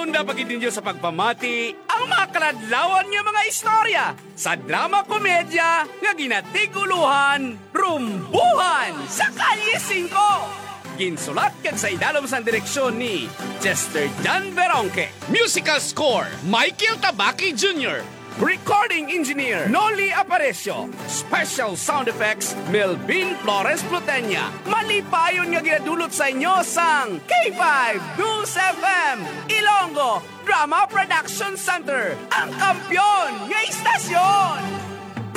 Handa pagid ninyo sa pagpamati ang mga kaladlawan nga mga istorya sa drama komedya nga ginatiguluhan, Rumbuhan sa Kalye 5. Ginsulat kag sa idalom sa direksyon ni Chester Jan Veronque. Musical score, Michael Tabaki Jr. Recording Engineer, Noli Aparicio. Special Sound Effects, Melvin Flores Plutenya. Malipayon nga ginadulot sa inyo sang K5 News FM, Ilonggo Drama Production Center, ang kampyon nga istasyon.